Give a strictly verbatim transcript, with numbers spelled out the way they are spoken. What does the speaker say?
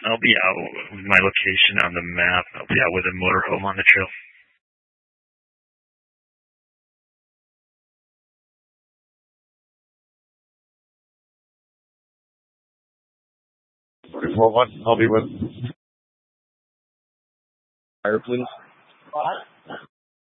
I'll be out with my location on the map. I'll be out with a motorhome on the trail. forty-four one, I'll be with. Fire, please.